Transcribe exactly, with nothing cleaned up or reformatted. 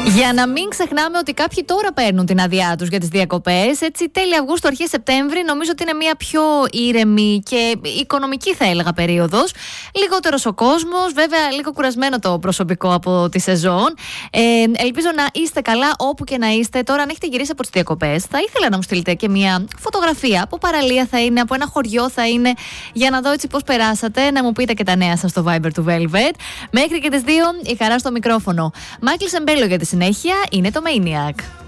Για να μην ξεχνάμε ότι κάποιοι τώρα παίρνουν την άδειά τους για τις διακοπές. Έτσι, τέλη Αυγούστου, αρχές Σεπτέμβρη, νομίζω ότι είναι μια πιο ήρεμη και οικονομική, θα έλεγα, περίοδος. Λιγότερος ο κόσμος, βέβαια, λίγο κουρασμένο το προσωπικό από τη σεζόν. Ε, ελπίζω να είστε καλά όπου και να είστε. Τώρα, αν έχετε γυρίσει από τις διακοπές, θα ήθελα να μου στείλετε και μια φωτογραφία. Από παραλία θα είναι, από ένα χωριό θα είναι, για να δω έτσι πώς περάσατε. Να μου πείτε και τα νέα σας στο Viber του Velvet. Μέχρι και τις δύο, η χαρά στο μικρόφωνο. Μάικλ Σεμπέλο για τη συνέχεια, είναι το Maniac.